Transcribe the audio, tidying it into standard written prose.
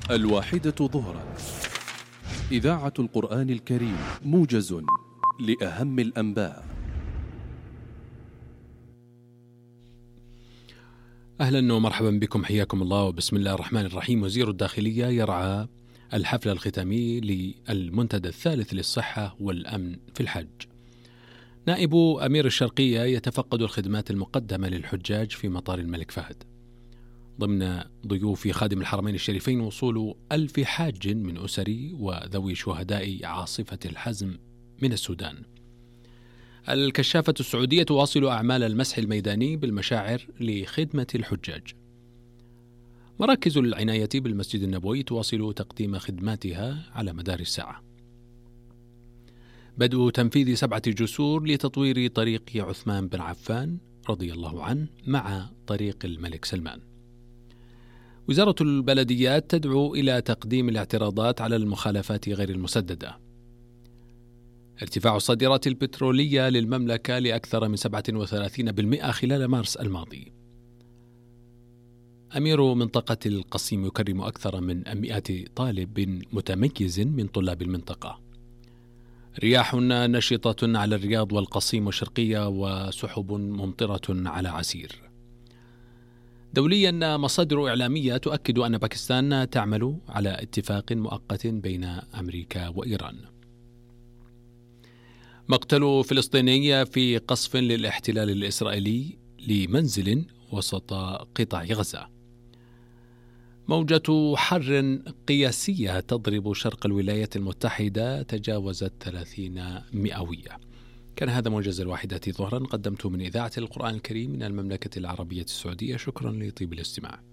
1 ظهرا. إذاعة القرآن الكريم، موجز لأهم الأنباء. أهلا ومرحبا بكم، حياكم الله وبسم الله الرحمن الرحيم. وزير الداخلية يرعى الحفل الختامي للمنتدى الثالث للصحة والأمن في الحج. نائب أمير الشرقية يتفقد الخدمات المقدمة للحجاج في مطار الملك فهد. ضمن ضيوف خادم الحرمين الشريفين وصول 1000 حاج من أسر وذوي شهداء عاصفة الحزم من السودان. الكشافة السعودية تواصل أعمال المسح الميداني بالمشاعر لخدمة الحجاج. مراكز العناية بالمسجد النبوي تواصل تقديم خدماتها على مدار الساعة. بدء تنفيذ 7 جسور لتطوير طريق عثمان بن عفان رضي الله عنه مع طريق الملك سلمان. وزارة البلديات تدعو إلى تقديم الاعتراضات على المخالفات غير المسددة. ارتفاع الصادرات البترولية للمملكة لأكثر من 37% خلال مارس الماضي. أمير منطقة القصيم يكرم أكثر من 100 طالب متميز من طلاب المنطقة. رياح نشطة على الرياض والقصيم والشرقية وسحب ممطرة على عسير. دوليا، مصادر إعلامية تؤكد أن باكستان تعمل على اتفاق مؤقت بين أمريكا وإيران. مقتل فلسطيني في قصف للاحتلال الإسرائيلي لمنزل وسط قطاع غزة. موجة حر قياسية تضرب شرق الولايات المتحدة تجاوزت 30 مئوية. كان هذا موجز 1 ظهرا، قدمته من إذاعة القرآن الكريم من المملكة العربية السعودية. شكرا لطيب الاستماع.